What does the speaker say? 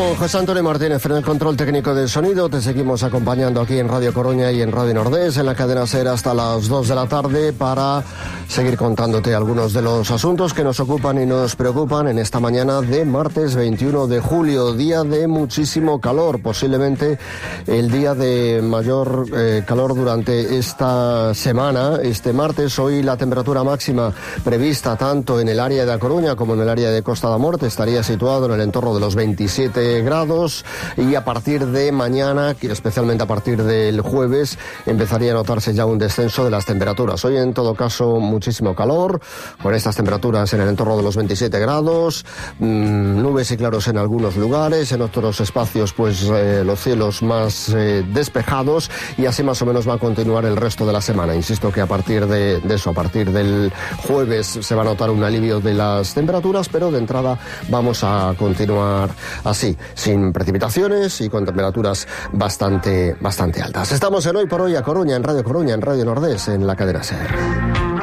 con José Antonio Martínez en el control técnico del sonido. Te seguimos acompañando aquí en Radio Coruña y en Radio Nordés, en la cadena SER hasta las 2 de la tarde para seguir contándote algunos de los asuntos que nos ocupan y nos preocupan en esta mañana de martes 21 de julio, día de muchísimo calor, posiblemente el día de mayor calor durante esta semana. Este martes, hoy la temperatura máxima prevista tanto en el área de A Coruña como en el área de Costa da Morte estaría situado en el entorno de los 27 grados, y a partir de mañana, especialmente a partir del jueves, empezaría a notarse ya un descenso de las temperaturas. Hoy en todo caso muchísimo calor, con estas temperaturas en el entorno de los 27 grados, nubes y claros en algunos lugares, en otros espacios pues los cielos más despejados, y así más o menos va a continuar el resto de la semana. Insisto que a partir de eso, a partir del jueves se va a notar un alivio de las temperaturas, pero de entrada vamos a continuar así, sin precipitaciones y con temperaturas bastante altas. Estamos en Hoy por Hoy a Coruña, en Radio Coruña, en Radio Nordés, en la cadena SER.